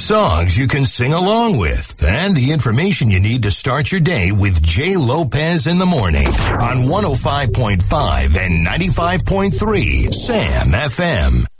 songs you can sing along with, and the information you need to start your day with Jay Lopez in the morning on 105.5 and 95.3 Sam FM.